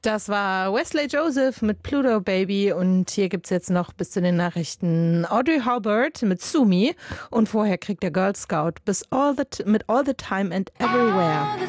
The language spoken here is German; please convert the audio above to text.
Das war Wesley Joseph mit Pluto Baby und hier gibt's jetzt noch bis zu den Nachrichten Audrey Hobart mit Sumi und vorher kriegt der Girl Scout mit All the Time and Everywhere.